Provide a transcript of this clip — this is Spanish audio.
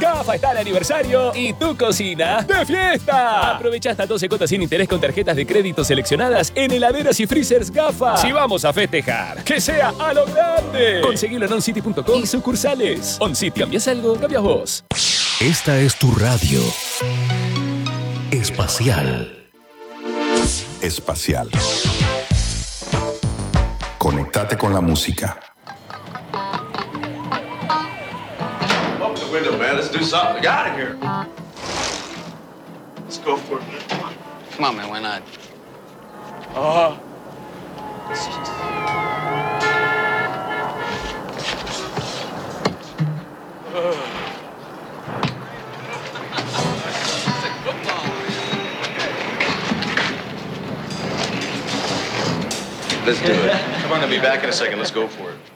Gafa está de aniversario y tu cocina de fiesta. Aprovecha hasta 12 cuotas sin interés con tarjetas de crédito seleccionadas en heladeras y freezers Gafa. Si vamos a festejar, que sea a lo grande. Conseguilo en oncity.com y sucursales. OnCity, ¿cambias algo? Cambias vos. Esta es tu radio. Espacial. Espacial. Conectate con la música. Open the window, man. Let's do something. Get out of here. Let's go for it, man. Come on, man. Why not? Let's do it. Come on, I'll be back in a second. Let's go for it.